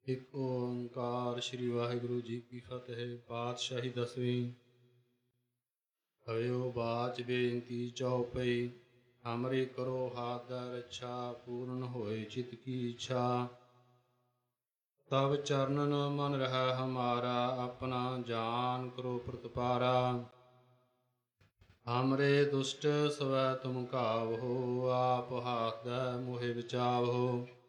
ਇੱਕ ਓੰਕਾਰ ਸ੍ਰੀ ਵਾਹਿਗੁਰੂ ਜੀ ਕੀ ਫਤਿਹ। ਪਾਤਸ਼ਾਹੀ ਦਸਵੀਂ। ਹਵਿਓ ਬਾਚ ਬੇਨਤੀ ਚਉਪਈ, ਹਮਰੀ ਕਰੋ ਹਾਥ ਰੱਛਾ, ਪੂਰਨ ਹੋਏ ਚਿਤ ਕੀ ਇੱਛਾ। ਤਬ ਚਰਨਨ ਮਨ ਰਹਿ ਹਮਾਰਾ, ਆਪਣਾ ਜਾਨ ਕਰੋ ਪ੍ਰਤਪਾਰਾ। ਹਮਰੇ ਦੁਸ਼ਟ ਸਵੈ ਤੁਮ ਕਾਵਹੋ, ਆਪ ਹਾਥ ਦੈ ਮੋਹਿ ਬਚਾਵਹੋ।